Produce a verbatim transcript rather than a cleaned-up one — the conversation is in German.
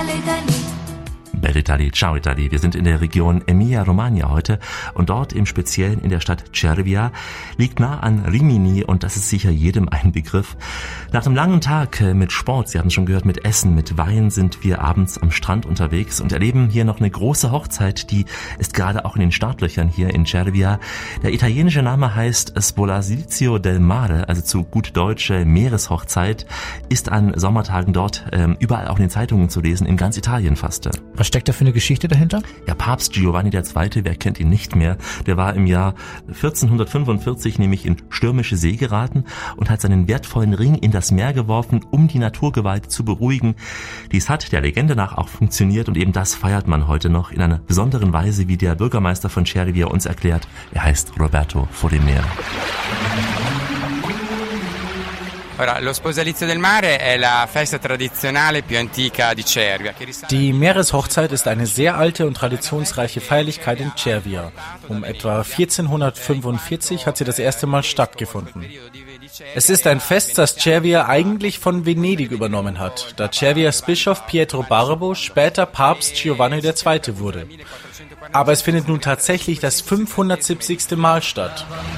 Bella Italia, ciao Italia. Wir sind in der Region Emilia-Romagna heute und dort im Speziellen in der Stadt Cervia, liegt nah an Rimini und das ist sicher jedem ein Begriff. Nach einem langen Tag mit Sport, Sie haben es schon gehört, mit Essen, mit Wein sind wir abends am Strand unterwegs und erleben hier noch eine große Hochzeit, die ist gerade auch in den Startlöchern hier in Cervia. Der italienische Name heißt Sposalizio del Mare, also zu gut Deutsch Meereshochzeit, ist an Sommertagen dort ähm, überall auch in den Zeitungen zu lesen, in ganz Italien fast. Was steckt da für eine Geschichte dahinter? Ja, Papst Giovanni der Zweite, wer kennt ihn nicht mehr, der war im Jahr vierzehnhundertfünfundvierzig nämlich in stürmische See geraten und hat seinen wertvollen Ring in das Meer geworfen, um die Naturgewalt zu beruhigen. Dies hat der Legende nach auch funktioniert und eben das feiert man heute noch in einer besonderen Weise, wie der Bürgermeister von Cervia uns erklärt. Er heißt Roberto Forlimer. Die Meereshochzeit ist eine sehr alte und traditionsreiche Feierlichkeit in Cervia. Um etwa vierzehnhundertfünfundvierzig hat sie das erste Mal stattgefunden. Es ist ein Fest, das Cervia eigentlich von Venedig übernommen hat, da Cervias Bischof Pietro Barbo später Papst Giovanni der Zweite wurde. Aber es findet nun tatsächlich das fünfhundertsiebzigste Mal statt.